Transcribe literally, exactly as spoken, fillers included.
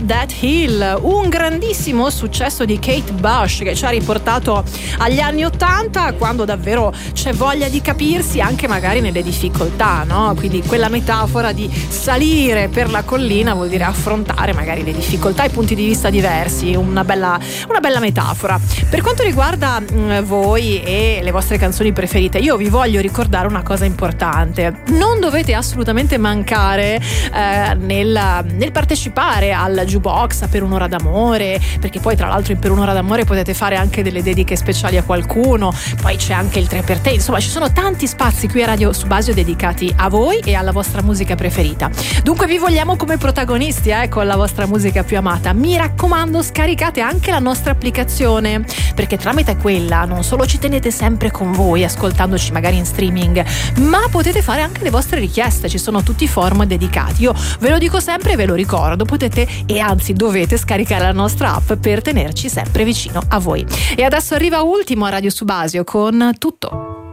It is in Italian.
That Hill, un grandissimo successo di Kate Bush che ci ha riportato agli anni ottanta, quando davvero c'è voglia di capirsi anche magari nelle difficoltà, no? Quindi quella metafora di salire per la collina vuol dire affrontare magari le difficoltà e punti di vista diversi, una bella, una bella metafora. Per quanto riguarda mh, voi e le vostre canzoni preferite, io vi voglio ricordare una cosa importante: non dovete assolutamente mancare eh, nel, nel partecipare al jukebox per un'ora d'amore, perché poi tra l'altro per un'ora d'amore potete fare anche delle dediche speciali a qualcuno, poi c'è anche il tre per te, insomma ci sono tanti spazi qui a Radio Subasio dedicati a voi e alla vostra musica preferita. Dunque vi vogliamo come protagonisti eh, con la vostra musica più amata. Mi raccomando, scaricate anche la nostra applicazione, perché tramite quella non solo ci tenete sempre con voi ascoltandoci magari in streaming, ma potete fare anche le vostre richieste, ci sono tutti i forum dedicati. Io ve lo dico sempre e ve lo ricordo, potete e anzi dovete scaricare la nostra app per tenerci sempre vicino a voi. E adesso arriva Ultimo a Radio Subasio con Tutto.